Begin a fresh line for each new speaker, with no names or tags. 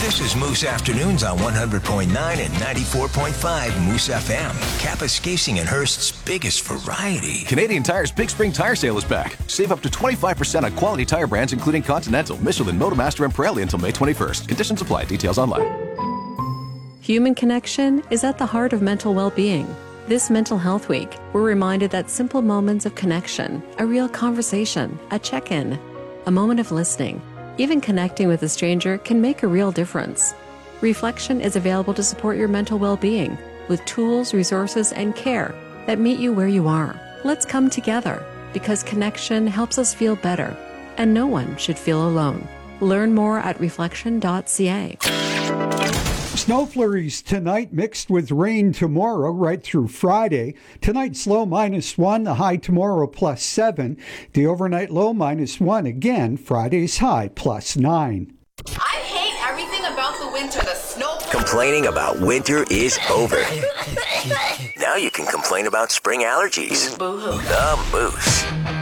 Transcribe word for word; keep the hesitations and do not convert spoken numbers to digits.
This is Moose Afternoons on one hundred point nine and ninety-four point five Moose F M. Kapuskasing and Hearst's biggest variety.
Canadian Tire's Big Spring Tire Sale is back. Save up to twenty-five percent on quality tire brands including Continental, Michelin, Motomaster, and Pirelli until May twenty-first. Conditions apply. Details online.
Human connection is at the heart of mental well-being. This Mental Health Week, we're reminded that simple moments of connection, a real conversation, a check-in, a moment of listening, even connecting with a stranger can make a real difference. Reflection is available to support your mental well-being with tools, resources, and care that meet you where you are. Let's come together because connection helps us feel better, and no one should feel alone. Learn more at reflection dot c a.
Snow flurries tonight mixed with rain tomorrow right through Friday. Tonight's low minus one, the high tomorrow plus seven. The overnight low minus one again. Friday's high plus nine.
I hate everything about the winter. The snow.
Complaining about winter is over. Now you can complain about spring allergies.
Boo-hoo.
The Moose.